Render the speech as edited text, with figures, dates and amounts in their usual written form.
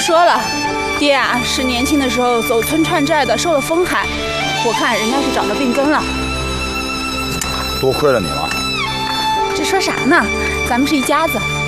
说了，爹啊是年轻的时候走村串寨的，受了风寒，我看人家是长着病根了。 多亏了你了。 这说啥呢？咱们是一家子。